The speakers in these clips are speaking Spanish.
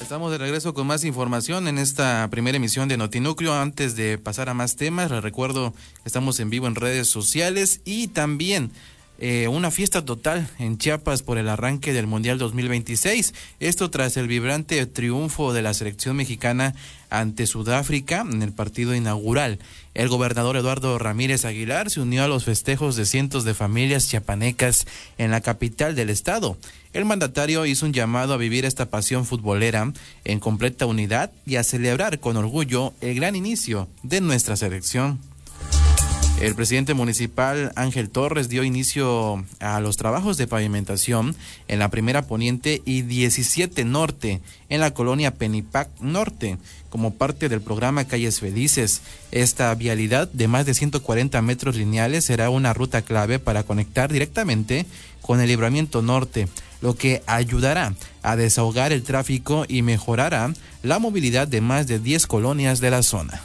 Estamos de regreso con más información en esta primera emisión de Notinúcleo. Antes de pasar a más temas, les recuerdo que estamos en vivo en redes sociales y también una fiesta total en Chiapas por el arranque del Mundial 2026. Esto tras el vibrante triunfo de la selección mexicana ante Sudáfrica en el partido inaugural. El gobernador Eduardo Ramírez Aguilar se unió a los festejos de cientos de familias chiapanecas en la capital del estado. El mandatario hizo un llamado a vivir esta pasión futbolera en completa unidad y a celebrar con orgullo el gran inicio de nuestra selección. El presidente municipal Ángel Torres dio inicio a los trabajos de pavimentación en la Primera Poniente y 17 Norte en la colonia Penipac Norte como parte del programa Calles Felices. Esta vialidad de más de 140 metros lineales será una ruta clave para conectar directamente con el Libramiento Norte, lo que ayudará a desahogar el tráfico y mejorará la movilidad de más de 10 colonias de la zona.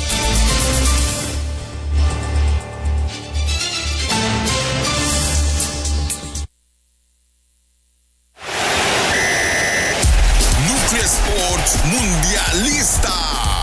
Mundialista.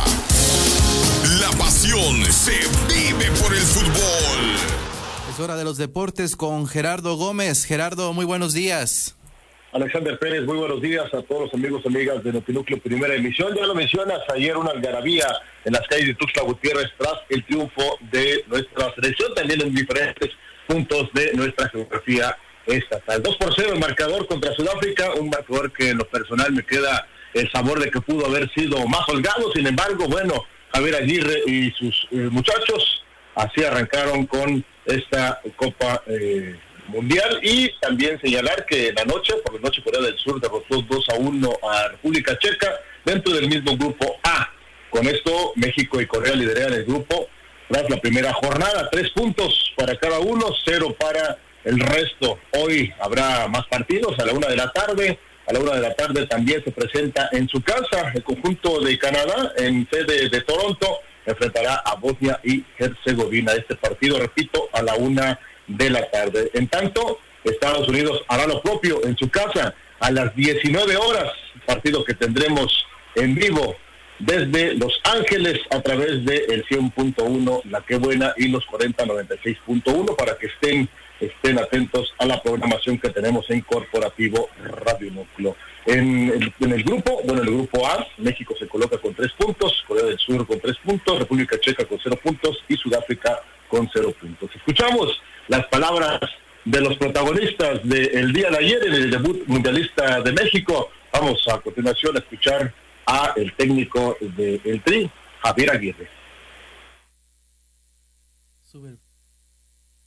La pasión se vive por el fútbol. Es hora de los deportes con Gerardo Gómez. Gerardo, muy buenos días. Alexander Pérez, muy buenos días a todos los amigos y amigas de Notinúcleo Primera Emisión. Ya lo mencionas, ayer una algarabía en las calles de Tuxtla Gutiérrez tras el triunfo de nuestra selección, también en diferentes puntos de nuestra geografía estatal. 2-0 el marcador contra Sudáfrica, un marcador que en lo personal me queda el sabor de que pudo haber sido más holgado. Sin embargo, bueno, Javier Aguirre y sus muchachos así arrancaron con esta Copa Mundial. Y también señalar que la noche, por la noche, Corea del Sur derrotó 2-1 a República Checa dentro del mismo grupo A. Con esto, México y Corea lideran el grupo tras la primera jornada. 3 puntos para cada uno, 0 para el resto. Hoy habrá más partidos a la 1 de la tarde. A la 1 de la tarde también se presenta en su casa el conjunto de Canadá, en sede de Toronto, enfrentará a Bosnia y Herzegovina. Este partido, repito, a la 1 de la tarde. En tanto, Estados Unidos hará lo propio en su casa a las 19 horas, partido que tendremos en vivo desde Los Ángeles a través de el 100.1 La Que Buena y los 4096.1 para que estén atentos a la programación que tenemos en Corporativo Radio Núcleo. En el grupo, bueno, en el grupo A, México se coloca con 3 puntos, Corea del Sur con 3 puntos, República Checa con 0 puntos y Sudáfrica con 0 puntos. Escuchamos las palabras de los protagonistas del día de ayer en el debut mundialista de México. Vamos a continuación a escuchar a el técnico del Tri, Javier Aguirre. Sube el